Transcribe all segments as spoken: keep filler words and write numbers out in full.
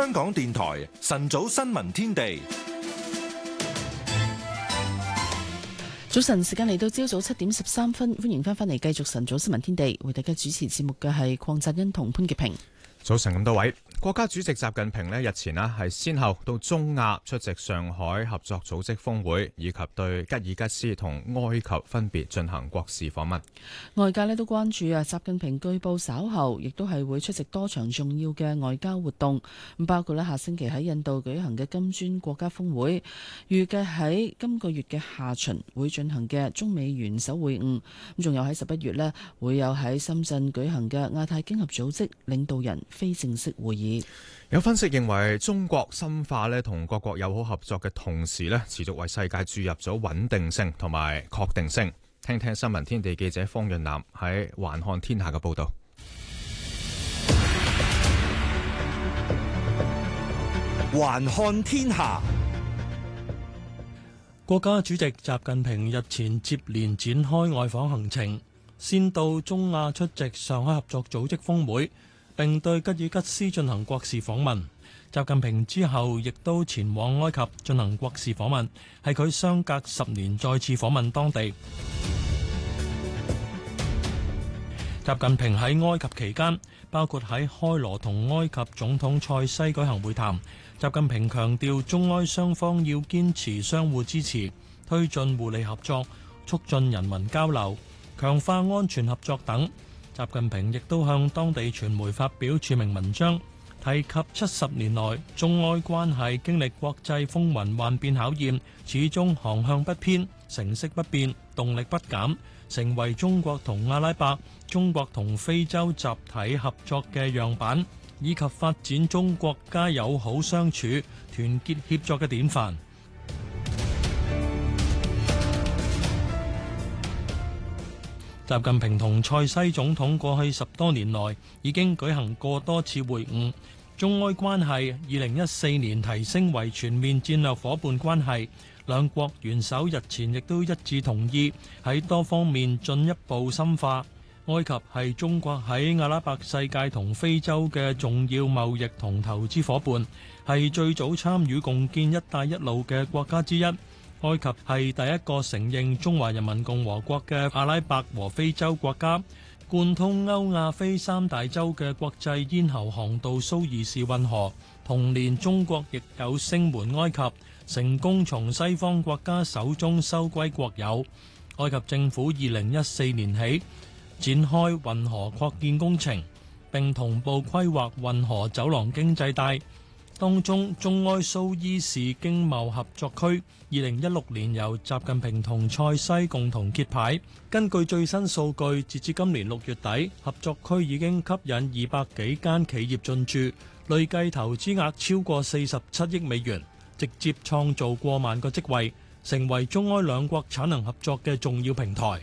香港電台晨早新聞天地。 早晨，時間嚟到朝早七點十三分，歡迎翻返嚟繼續晨早新聞天地，為大家主持節目嘅係鄺澤恩同潘潔平。 早晨咁多位，國家主席習近平呢日前呢係先後到中亞出席上海合作組織峰會，以及對吉爾吉斯同埃及分別進行國事訪問。 外界呢都關注啊，習近平據報稍後亦都係會出席多場重要嘅外交活動，咁包括呢下星期喺印度舉行嘅金磚國家峰會，預計喺今個月嘅下旬會進行嘅中美元首會晤，咁仲有喺十一月呢會有喺深圳舉行嘅亞太經合組織領導人非正式會議。 有分析認為，中國深化咧同各國友好合作嘅同時咧，持續為世界注入咗穩定性同埋確定性。聽聽新聞天地記者方潤南喺環看天下嘅報道。 環看天下， 國家主席習近平日前接連展開外訪行程，先到中亞出席上海合作組織峰會，並對吉爾吉斯進行國事訪問。習近平之後亦都前往埃及進行國事訪問，係佢相隔十年再次訪問當地。習近平喺埃及期間，包括喺開羅同埃及總統塞西舉行會談。習近平強調中埃雙方要堅持相互支持，推進互利合作，促進人民交流，強化安全合作等。習近平亦都向當地傳媒發表署名文章，提及七十年來中埃關係經歷國際風雲萬變考驗，始終航向不偏，成色不變，動力不減，成為中國同阿拉伯、中國同非洲集體合作嘅樣板，以及發展中國家友好相處、團結協作嘅典範。習近平同塞西總統過去十多年來已經舉行過多次會晤，中埃關係二零一四年提升為全面戰略夥伴關係，兩國元首日前亦都一致同意喺多方面進一步深化。埃及係中國喺阿拉伯世界同非洲嘅重要貿易同投資夥伴，係最早參與共建「一帶一路」嘅國家之一。埃及係第一個承認中華人民共和國嘅阿拉伯和非洲國家，貫通歐亞非三大洲嘅國際咽喉航道蘇伊士運河。同年，中國亦有聲援埃及，成功從西方國家手中收歸國有。埃及政府二零一四年起展開運河擴建工程，並同步規劃運河走廊經濟帶。當中，中埃蘇伊士經貿合作區二零一六年由習近平同塞西共同揭牌。根據最新數據，截至今年六月底，合作區已經吸引二百幾間企業進駐，累計投資額超過四十七億美元，直接創造過萬個職位，成為中埃兩國產能合作嘅重要平台。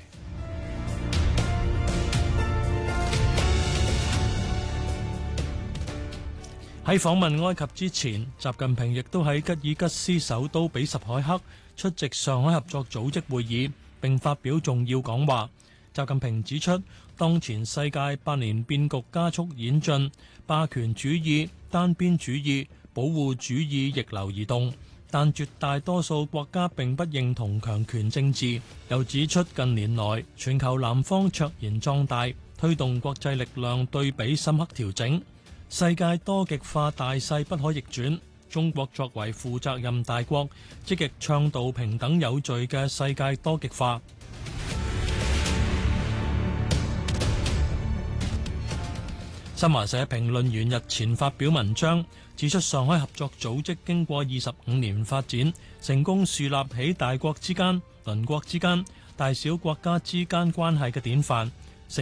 喺訪問埃及之前，習近平亦都喺吉爾吉斯首都比什凱克出席上海合作組織會議，並發表重要講話。習近平指出，當前世界百年變局加速演進，霸權主義、單邊主義、保護主義逆流而動，但絕大多數國家並不認同強權政治。又指出，近年來全球南方卓然壯大，推動國際力量對比深刻調整。世界多極化大勢不可逆轉，中國作為負責任大國，積極倡導平等有序嘅世界多極化。新華社評論員日前發表文章，指出上海合作組織經過二十五年發展，成功樹立起大國之間、鄰國之間、大小國家之間關係嘅典範，